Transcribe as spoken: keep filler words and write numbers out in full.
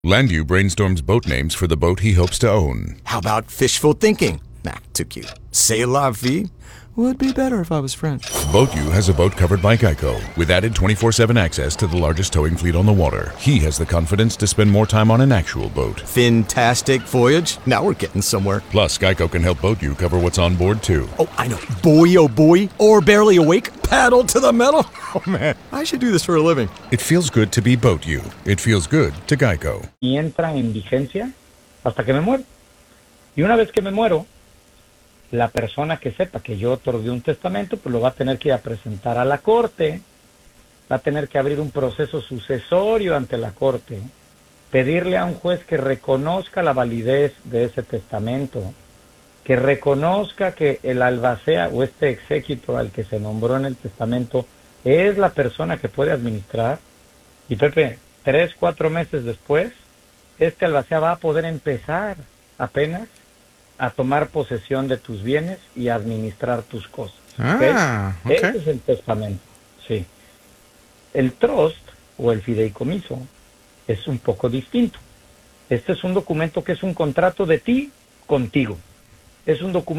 Landu brainstorms boat names for the boat he hopes to own. How about fishful thinking? Nah, too cute. C'est la vie would be better if I was French. BoatU has a boat covered by Geico with added twenty-four seven access to the largest towing fleet on the water. He has the confidence to spend more time on an actual boat. Fantastic voyage. Now we're getting somewhere. Plus, Geico can help BoatU cover what's on board, too. Oh, I know. Boy, oh boy. Or barely awake. Paddle to the metal. Oh, man. I should do this for a living. It feels good to be BoatU. It feels good to Geico. Y entra en vigencia hasta que me muero. Y una vez que me muero, la persona que sepa que yo otorgué un testamento, pues lo va a tener que ir a presentar a la corte, va a tener que abrir un proceso sucesorio ante la corte, pedirle a un juez que reconozca la validez de ese testamento, que reconozca que el albacea o este exéquito al que se nombró en el testamento es la persona que puede administrar. Y Pepe, tres, cuatro meses después, este albacea va a poder empezar apenas a tomar posesión de tus bienes y a administrar tus cosas. Ah, ¿Okay? okay. Ese es el testamento, sí. El trust o el fideicomiso es un poco distinto. Este es un documento que es un contrato de ti contigo. Es un documento